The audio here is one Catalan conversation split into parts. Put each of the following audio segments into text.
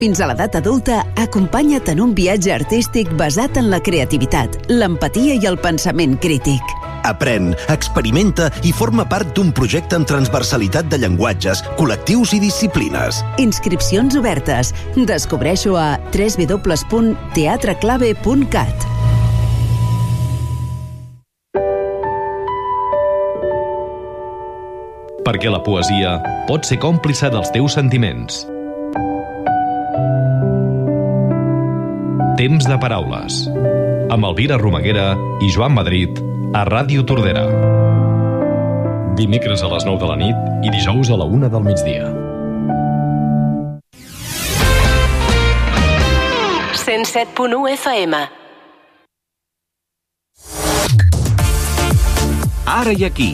Fins a l'edat adulta, acompanya't en un viatge artístic basat en la creativitat, l'empatia i el pensament crític. Aprèn, experimenta i forma part d'un projecte amb transversalitat de llenguatges, col·lectius i disciplines. Inscripcions obertes. Descobreixo a www.teatreclave.cat. Perquè la poesia pot ser còmplice dels teus sentiments. Temps de paraules. Amb Elvira Romaguera i Joan Madrid a Ràdio Tordera. Dimecres a les 9 de la nit i dijous a la 1 del migdia. 107.1 FM. Ara i aquí.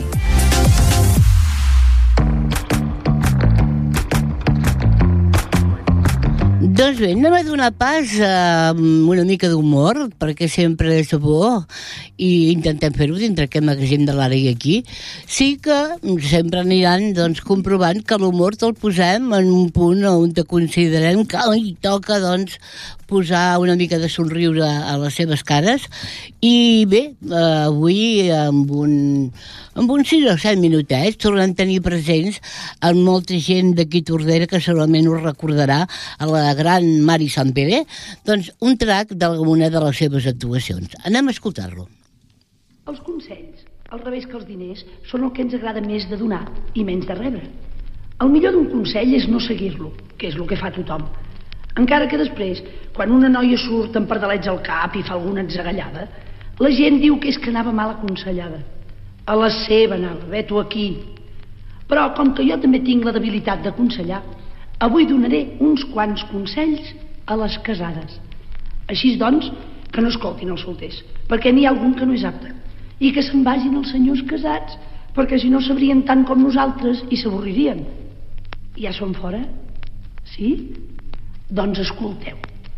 Doncs bé, anem a donar pas a una mica d'humor, perquè sempre és bo, i intentem fer-ho dintre aquest magatzem de l'Ara i Aquí. Sí que sempre aniran comprovant que l'humor te'l posem en un punt on te considerem que toca posar una mica de somriure a les seves cares. I bé, avui amb uns 6 o 7 minutets tornem a tenir presents amb molta gent d'aquí Tordera que segurament us recordarà a la gran Mari Santpere, un track d'alguna de les seves actuacions. Anem a escoltar-lo. Els consells, al revés que els diners, són el que ens agrada més de donar i menys de rebre. El millor d'un consell és no seguir-lo, que és el que fa tothom. Encara que després, quan una noia surt amb pardalets al cap i fa alguna atzagallada, la gent diu que és que anava mal aconsellada. A la seva anava, ve-t'ho aquí. Però com que jo també tinc la debilitat d'aconsellar, avui donaré uns quants consells a les casades. Així doncs, que no escoltin els solters, perquè n'hi ha algun que no és apte, i que se'n vagin els senyors casats, perquè si no sabrien tant com nosaltres i s'avorririen. Ja són fora? Sí? Doncs escolteu.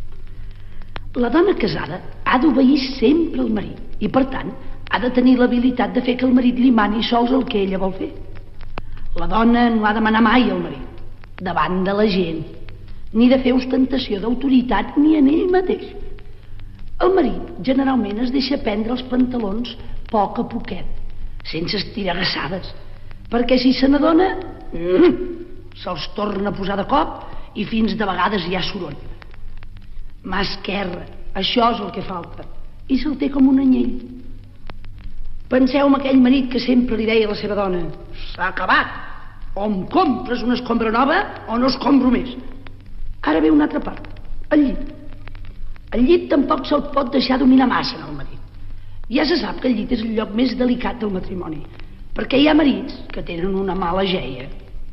La dona casada ha d'obeir sempre el marit i, per tant, ha de tenir l'habilitat de fer que el marit li mani sols el que ella vol fer. La dona no ha de manar mai al marit, davant de la gent, ni de fer ostentació d'autoritat ni en ell mateix. El marit generalment es deixa prendre els pantalons poc a poquet, sense estiragassades, perquè si se n'adona, se'ls torna a posar de cop i fins de vegades hi ha soroll. Mà esquerra, això és el que falta, i se'l té com un anyell. Penseu en aquell marit que sempre li deia a la seva dona: s'ha acabat, o em compres una escombra nova o no escombro més. Ara ve una altra part, el llit. El llit tampoc se'l pot deixar dominar massa en el marit. Ja se sap que el llit és el lloc més delicat del matrimoni, perquè hi ha marits que tenen una mala geia.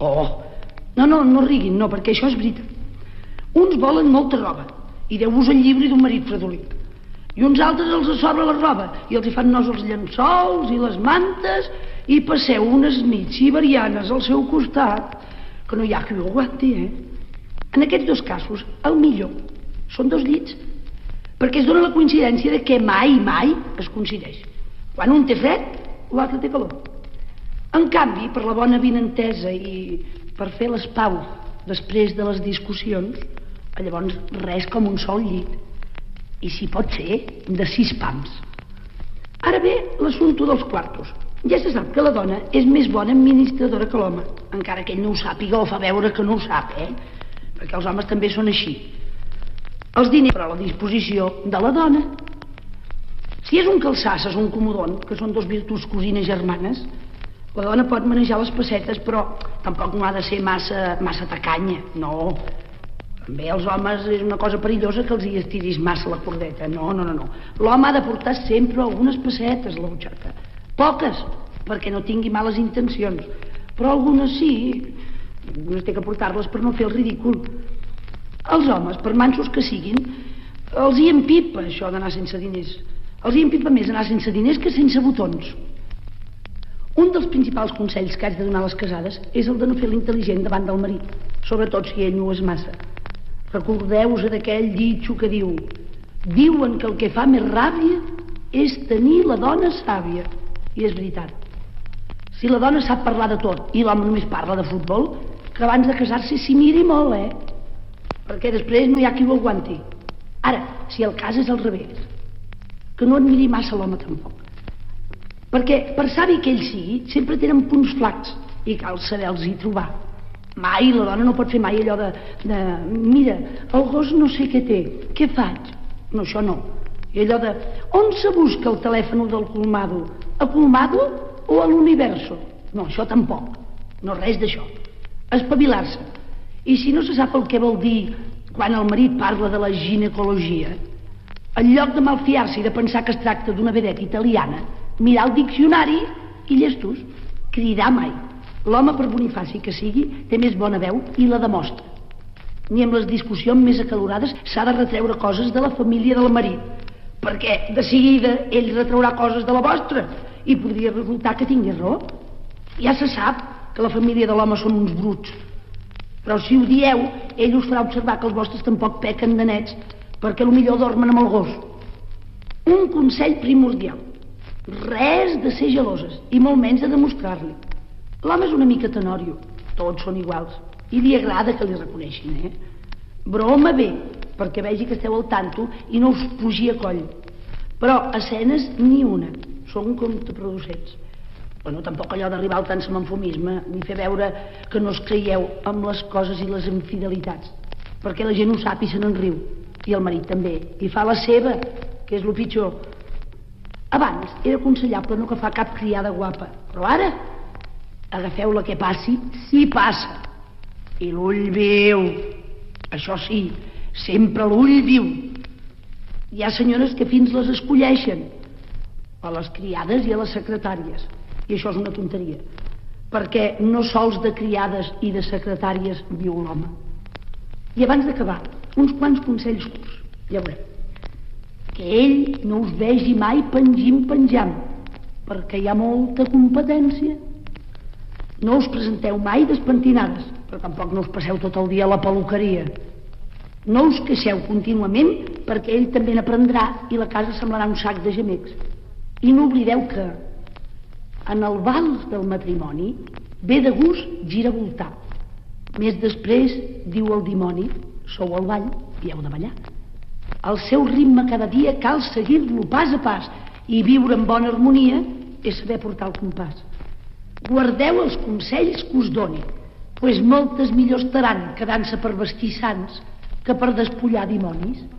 No riguin, no, perquè això és veritat. Uns volen molta roba, i Déu-vos el llibri d'un marit fredolí. I uns altres els sobra la roba, i els hi fan nos els llençols i les mantes, i passeu unes nits siberianes al seu costat, que no hi ha qui ho aguanti, En aquests dos casos, el millor són dos llits, perquè es dona la coincidència de que mai es coincideix. Quan un té fred, l'altre té calor. En canvi, per la bona avinentesa i per fer les paus després de les discussions, llavors res com un sol llit, i si pot ser, de 6 pams. Ara ve l'assumpte dels quartos. Ja se sap que la dona és més bona administradora que l'home, encara que ell no ho sàpiga o fa veure que no ho sap, perquè els homes també són així. Els diners per a la disposició de la dona. Si és un calçasses o un comodon, que són dos virtuts cosines germanes, la dona pot manejar les pessetes, però tampoc no ha de ser massa tacanya, no. També els homes és una cosa perillosa que els hi estiris massa la cordeta, no. L'home ha de portar sempre algunes pessetes a la butxaca. Poques, perquè no tingui males intencions, però algunes sí, algunes té que portar-les per no fer el ridícul. Els homes, per mansos que siguin, els hi empipa això d'anar sense diners. Els hi empipa més anar sense diners que sense botons. Un dels principals consells que haig de donar a les casades és el de no fer l'intel·ligent davant del marit, sobretot si ell no ho és massa. Recordeu-vos d'aquell ditxo que diuen que el que fa més ràbia és tenir la dona sàvia. I és veritat. Si la dona sap parlar de tot i l'home només parla de futbol, que abans de casar-se s'hi miri molt, perquè després no hi ha qui ho aguanti. Ara, si el cas és al revés, que no admiri massa l'home tampoc, perquè per savi que ell sigui sempre tenen punts flacs i cal saber-los-hi trobar. Mai, la dona no pot fer mai allò de mira, el gos no sé què té, què faig? No, això no. I allò de on se busca el telèfon del colmado? A colmado o a l'universo? No, això tampoc. No, res d'això. Espavilar-se. I si no se sap el que vol dir quan el marit parla de la ginecologia, en lloc de malfiar-se i de pensar que es tracta d'una vedeta italiana, mirar el diccionari i llestos. Cridar mai. L'home, per bonifaci que sigui, té més bona veu i la demostra. Ni amb les discussions més acalorades s'ha de retreure coses de la família del marit, perquè de seguida ell retraurà coses de la vostra i podria resultar que tingui raó. Ja se sap que la família de l'home són uns bruts, però si ho dieu, ell us farà observar que els vostres tampoc pequen de nets, perquè potser dormen amb el gos. Un consell primordial: res de ser geloses i molt menys de demostrar-li. L'home és una mica tenòrio, tots són iguals, i li agrada que li reconeixin, Broma bé, perquè vegi que esteu al tanto i no us pugi a coll. Però escenes ni una, són contraproducents. Bueno, tampoc allò d'arribar al tant semanfomisme, ni fer veure que no es creieu amb les coses i les infidelitats, perquè la gent ho sap i se n'en riu, i el marit també, i fa la seva, que és lo pitjor. Abans era aconsellable no agafar cap criada guapa, però ara agafeu la que passi, si passa. I l'ull viu, això sí, sempre l'ull viu. Hi ha senyores que fins les escolleixen, a les criades i a les secretàries, i això és una tonteria, perquè no sols de criades i de secretàries viu l'home. I abans d'acabar, uns quants consells curts, ja veureu. Que ell no us vegi mai penjant, perquè hi ha molta competència. No us presenteu mai despentinades, però tampoc no us passeu tot el dia a la peluqueria. No us queixeu contínuament, perquè ell també n'aprendrà i la casa semblarà un sac de gemecs. I no oblideu que en el vals del matrimoni ve de gust giravoltar. Més després, diu el dimoni, sou al ball i heu de ballar. El seu ritme cada dia cal seguir-lo pas a pas, i viure en bona harmonia és saber portar el compàs. Guardeu els consells que us doni, pues moltes millor estaran quedant-se per vestir sants que per despullar dimonis.